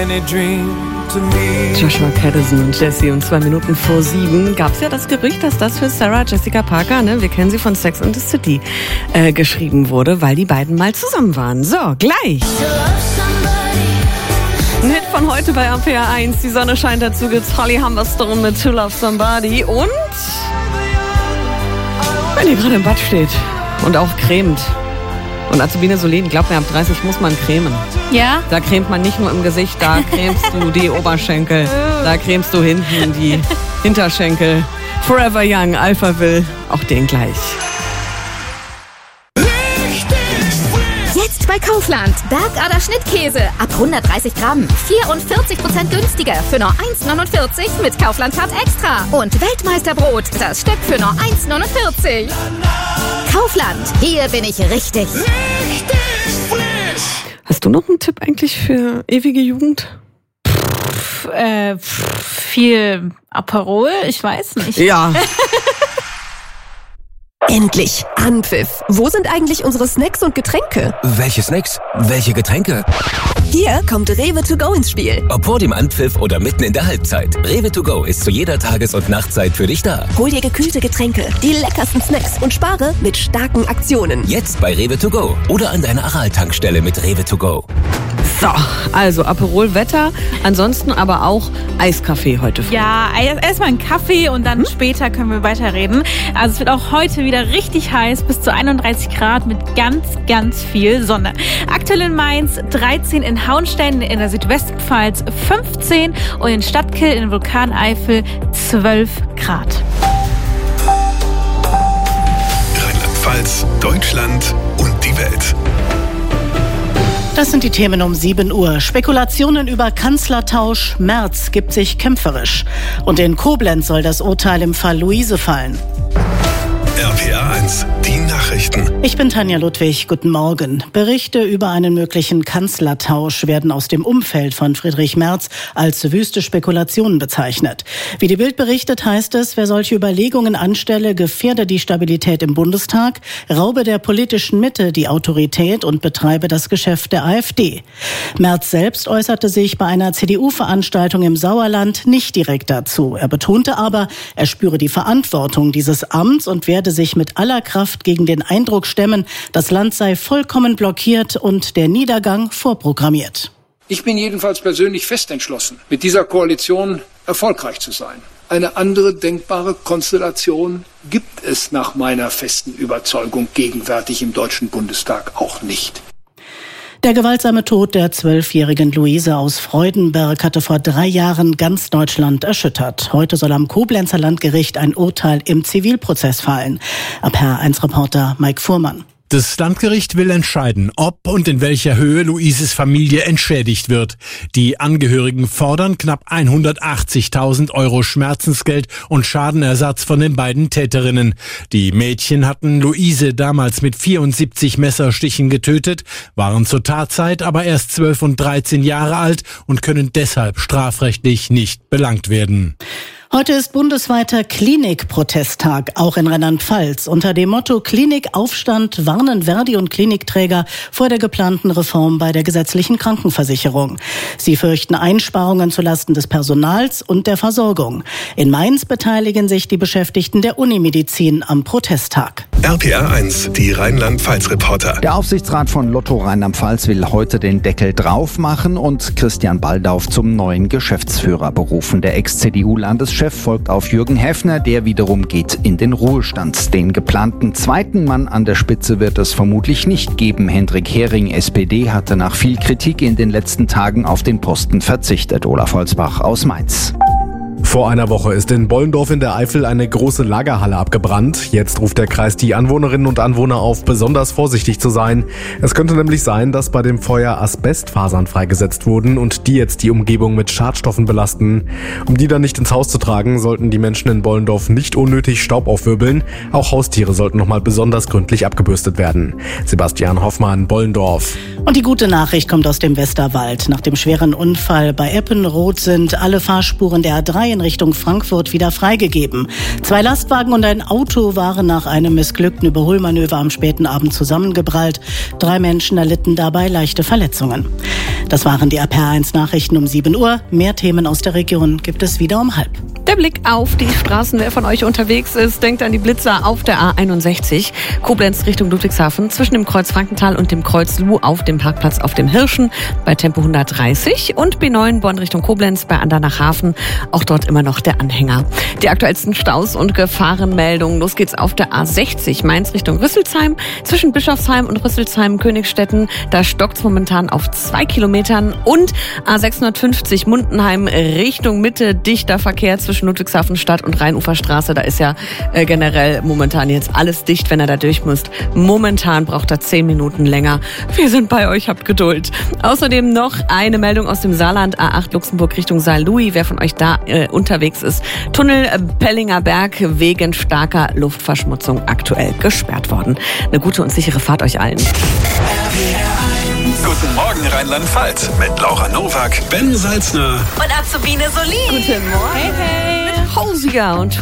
Joshua Caddison und Jessie um 2:02 gab es ja das Gerücht, dass das für Sarah Jessica Parker, wir kennen sie von Sex and the City, geschrieben wurde, weil die beiden mal zusammen waren. So, gleich. Ein Hit von heute bei RPR 1. Die Sonne scheint, dazu gibt's Holly Humberstone mit To Love Somebody. Und wenn ihr gerade im Bad steht und auch cremt. Und Azubine Solin, glaubt mir, ab 30 muss man cremen. Ja? Da cremt man nicht nur im Gesicht, da cremst du die Oberschenkel, da cremst du hinten die Hinterschenkel. Forever Young, Alphaville, auch den gleich. Jetzt bei Kaufland. Bergader Schnittkäse ab 130 Gramm. 44% günstiger für nur 1,49 mit Kaufland-Card Extra. Und Weltmeisterbrot, das Stück für nur 1,49. Kaufland, hier bin ich richtig. Hast du noch einen Tipp eigentlich für ewige Jugend? Viel Aperol, ich weiß nicht. Ja. Endlich Anpfiff. Wo sind eigentlich unsere Snacks und Getränke? Welche Snacks? Welche Getränke? Hier kommt Rewe to go ins Spiel. Ob vor dem Anpfiff oder mitten in der Halbzeit. Rewe to go ist zu jeder Tages- und Nachtzeit für dich da. Hol dir gekühlte Getränke, die leckersten Snacks und spare mit starken Aktionen. Jetzt bei Rewe to go oder an deiner Aral-Tankstelle mit Rewe to go. So, also Aperol Wetter, ansonsten aber auch Eiskaffee heute früh. Ja, erstmal einen Kaffee und dann später können wir weiterreden. Also es wird auch heute wieder richtig heiß, bis zu 31 Grad mit ganz, ganz viel Sonne. Aktuell in Mainz 13, in Hauenstein in der Südwestpfalz 15 und in Stadtkill in Vulkaneifel 12 Grad. Rheinland-Pfalz, Deutschland und die Welt. Das sind die Themen um 7 Uhr. Spekulationen über Kanzlertausch. Merz gibt sich kämpferisch. Und in Koblenz soll das Urteil im Fall Luise fallen. RPR 1, die Nachrichten. Ich bin Tanja Ludwig, guten Morgen. Berichte über einen möglichen Kanzlertausch werden aus dem Umfeld von Friedrich Merz als wüste Spekulationen bezeichnet. Wie die Bild berichtet, heißt es, wer solche Überlegungen anstelle, gefährde die Stabilität im Bundestag, raube der politischen Mitte die Autorität und betreibe das Geschäft der AfD. Merz selbst äußerte sich bei einer CDU-Veranstaltung im Sauerland nicht direkt dazu. Er betonte aber, er spüre die Verantwortung dieses Amts und werde sich mit aller Kraft gegen den Eindruck stemmen, das Land sei vollkommen blockiert und der Niedergang vorprogrammiert. Ich bin jedenfalls persönlich fest entschlossen, mit dieser Koalition erfolgreich zu sein. Eine andere denkbare Konstellation gibt es nach meiner festen Überzeugung gegenwärtig im Deutschen Bundestag auch nicht. Der gewaltsame Tod der 12-jährigen Luise aus Freudenberg hatte vor 3 Jahren ganz Deutschland erschüttert. Heute soll am Koblenzer Landgericht ein Urteil im Zivilprozess fallen. RPR1-Reporter Mike Fuhrmann. Das Landgericht will entscheiden, ob und in welcher Höhe Luises Familie entschädigt wird. Die Angehörigen fordern knapp 180.000 € Schmerzensgeld und Schadenersatz von den beiden Täterinnen. Die Mädchen hatten Luise damals mit 74 Messerstichen getötet, waren zur Tatzeit aber erst 12 und 13 Jahre alt und können deshalb strafrechtlich nicht belangt werden. Heute ist bundesweiter Klinikprotesttag, auch in Rheinland-Pfalz. Unter dem Motto Klinikaufstand warnen Verdi und Klinikträger vor der geplanten Reform bei der gesetzlichen Krankenversicherung. Sie fürchten Einsparungen zulasten des Personals und der Versorgung. In Mainz beteiligen sich die Beschäftigten der Unimedizin am Protesttag. RPR 1, die Rheinland-Pfalz-Reporter. Der Aufsichtsrat von Lotto Rheinland-Pfalz will heute den Deckel drauf machen und Christian Baldauf zum neuen Geschäftsführer berufen. Der Ex-CDU-Landeschef folgt auf Jürgen Heffner, der wiederum geht in den Ruhestand. Den geplanten zweiten Mann an der Spitze wird es vermutlich nicht geben. Hendrik Hering, SPD, hatte nach viel Kritik in den letzten Tagen auf den Posten verzichtet. Olaf Holzbach aus Mainz. Vor einer Woche ist in Bollendorf in der Eifel eine große Lagerhalle abgebrannt. Jetzt ruft der Kreis die Anwohnerinnen und Anwohner auf, besonders vorsichtig zu sein. Es könnte nämlich sein, dass bei dem Feuer Asbestfasern freigesetzt wurden und die jetzt die Umgebung mit Schadstoffen belasten. Um die dann nicht ins Haus zu tragen, sollten die Menschen in Bollendorf nicht unnötig Staub aufwirbeln. Auch Haustiere sollten nochmal besonders gründlich abgebürstet werden. Sebastian Hoffmann, Bollendorf. Und die gute Nachricht kommt aus dem Westerwald. Nach dem schweren Unfall bei Eppenroth sind alle Fahrspuren der A3 in in Richtung Frankfurt wieder freigegeben. 2 Lastwagen und ein Auto waren nach einem missglückten Überholmanöver am späten Abend zusammengeprallt. 3 Menschen erlitten dabei leichte Verletzungen. Das waren die RPA1 Nachrichten um 7 Uhr. Mehr Themen aus der Region gibt es wieder um 12:30. Der Blick auf die Straßen, wer von euch unterwegs ist, denkt an die Blitzer auf der A61. Koblenz Richtung Ludwigshafen zwischen dem Kreuz Frankenthal und dem Kreuz Luh auf dem Parkplatz auf dem Hirschen bei Tempo 130 und B9 Bonn Richtung Koblenz bei Andernach-Hafen. Auch dort immer noch der Anhänger. Die aktuellsten Staus und Gefahrenmeldungen. Los geht's auf der A60 Mainz Richtung Rüsselsheim zwischen Bischofsheim und Rüsselsheim-Königsstetten. Da stockt's momentan auf 2 Kilometern und A650 Mundenheim Richtung Mitte. Dichter Verkehr zwischen Ludwigshafen Stadt und Rheinuferstraße. Da ist ja generell momentan jetzt alles dicht, wenn er da durch muss. Momentan braucht er 10 Minuten länger. Wir sind bei euch, habt Geduld. Außerdem noch eine Meldung aus dem Saarland, A8 Luxemburg Richtung Saarlouis. Wer von euch da unterwegs ist, Tunnel Pellinger Berg wegen starker Luftverschmutzung aktuell gesperrt worden. Eine gute und sichere Fahrt euch allen. Guten Morgen Rheinland-Pfalz mit Laura Nowak, Ben Salzner Und Azubine Solin. Guten Morgen. Hey, hey. Mit Hosiger und